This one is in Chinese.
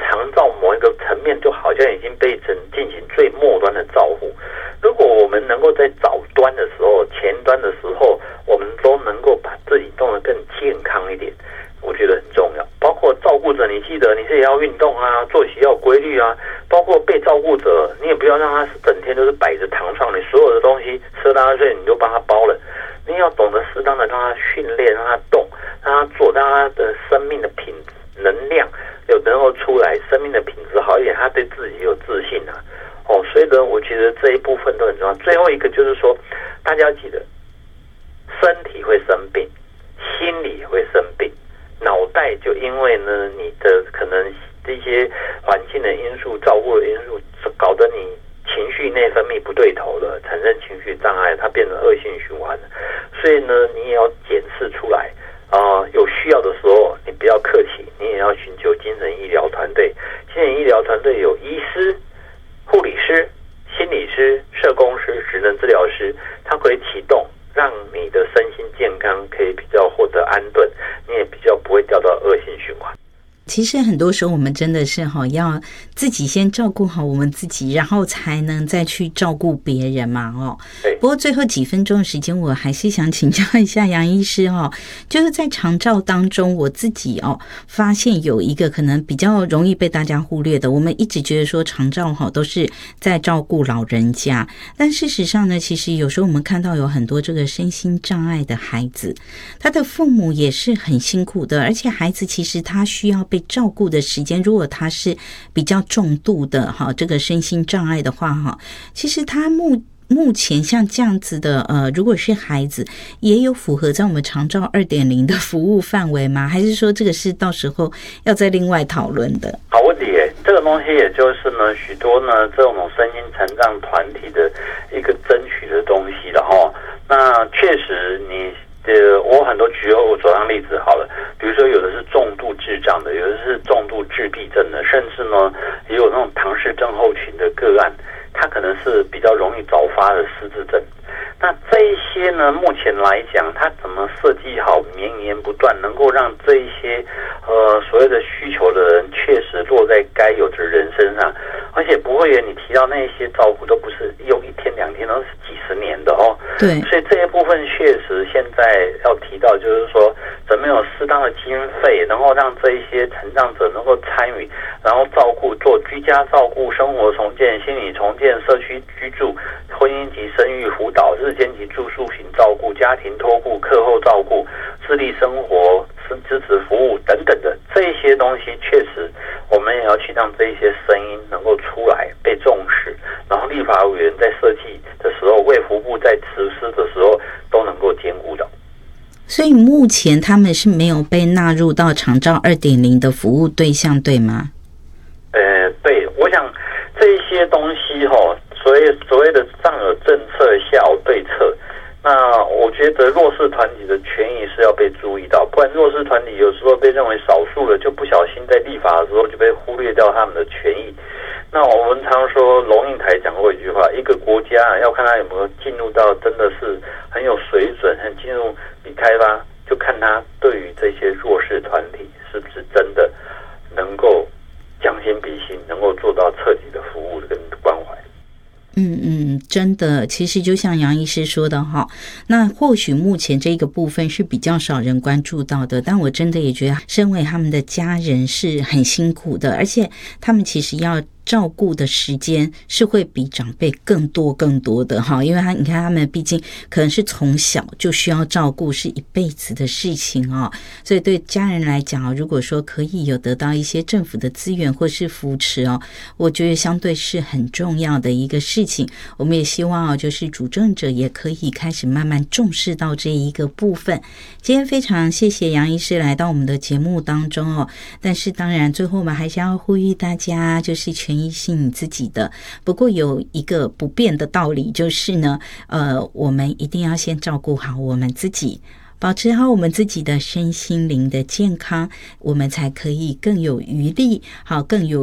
长照某一个层面就好像已经被进行最末端的照护。如果我们能够在早端的时候、前端的时候，我们都能够把自己弄得更健康一点，我觉得很重要。包括照顾者，你记得你自己要运动啊，作息要有规律啊。包括被照顾者，你也不要让他整天都是摆着躺床，你所有的东西吃拉睡你就帮他包了。你要懂得适当的让他训练，让他动，让他做，让他的生命的品质、能量有能够出来，生命的品质好一点，他对自己有自信啊。所以呢，我觉得这一部分都很重要。最后一个就是说，大家要记得，身体会生病，心理也会生病，脑袋就因为呢你的可能这些环境的因素、照顾的因素，搞得你情绪内分泌不对头了，产生情绪障碍，它变成恶性循环了。所以呢，你也要检视出来有需要的时候，你不要客气，你也要寻求精神医疗团队。精神医疗团队有医师、护理师、心理师、社工师、职能治疗师，它可以启动，让你的身心健康可以比较获得安顿，你也比较不会掉到恶性循环。 其实很多时候我们真的是要自己先照顾好我们自己，然后才能再去照顾别人嘛。不过最后几分钟的时间，我还是想请教一下杨医师就是在长照当中，我自己发现有一个可能比较容易被大家忽略的，我们一直觉得说长照都是在照顾老人家，但事实上呢，其实有时候我们看到有很多这个身心障碍的孩子，他的父母也是很辛苦的，而且孩子其实他需要被照顾的时间，如果他是比较重度的这个身心障碍的话其实他目前像这样子的如果是孩子，也有符合在我们长照 2.0 的服务范围吗？还是说这个是到时候要再另外讨论的？ 好问题耶，这个东西也就是呢许多呢这种身心残障团体的一个争取的东西了那确实我很多举我手上例子好了，比如说有的是重度智障的，有的是重度自闭症的，甚至呢也有那种唐氏症候群的个案，它可能是比较容易早发的失智症。那这一些呢，目前来讲，它怎么设计好绵延不断，能够让这一些所谓的需求的人确实落在该有的人身上，而且不会你提到那些照顾都不是用1天2天，都是几十年的对， 所以这一部分确实现在要提到，就是说怎么有适当的经费，然后让这一些残障者能够参与，然后照顾，做居家照顾、生活重建、心理重建、社区居住、婚姻及生育辅导、日间及住宿型照顾、家庭托顾、课后照顾、自立生活、支持服务等等的这些东西，确实我们也要去让这一些声音能够出来被重视，然后立法委员在设计的时候，卫福部在实施的时候都能够兼顾到。 所以目前他们是没有被纳入到长照 2.0 的服务对象，对吗？ 对，我想这些东西所谓的上有政策下有对策，那我觉得弱势团体的权益是要被注意到，不然弱势团体有时候被认为少数了，就不小心在立法的时候就被忽略掉他们的权益。那我们常说龙应台讲过一句话，一个国家要看他有没有进入到真的是很有水准，很进入已开发，就看他对于这些弱势团体是不是真的能够将心比心，能够做到彻底的服务跟关怀。 真的，其实就像杨医师说的那或许目前这个部分是比较少人关注到的，但我真的也觉得身为他们的家人是很辛苦的，而且他们其实要照顾的时间是会比长辈更多的因为你看他们毕竟可能是从小就需要照顾，是一辈子的事情所以对家人来讲如果说可以有得到一些政府的资源或是扶持我觉得相对是很重要的一个事情。我们也希望就是主政者也可以开始慢慢重视到这一个部分。今天非常谢谢杨医师来到我们的节目当中但是当然最后我们还是要呼吁大家，就是权益是你自己的，不过有一个不变的道理就是呢我们一定要先照顾好我们自己，保持好我们自己的身心灵的健康，我们才可以更有余力更有